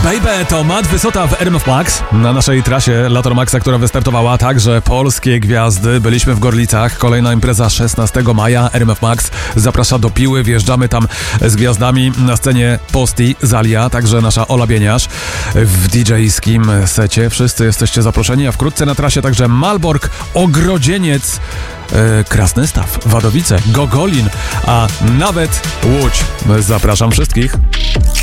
Baby to Matt Wysota w RMF Max. Na naszej trasie Lator Maxa, która wystartowała, także polskie gwiazdy. Byliśmy w Gorlicach, kolejna impreza 16 maja. RMF Max zaprasza do Piły, wjeżdżamy tam z gwiazdami. Na scenie Posti, Zalia, także nasza Ola Bieniasz w DJ-skim secie. Wszyscy jesteście zaproszeni, a wkrótce na trasie także Malbork, Ogrodzieniec, Krasnystaw, Wadowice, Gogolin, a nawet Łódź. Zapraszam wszystkich.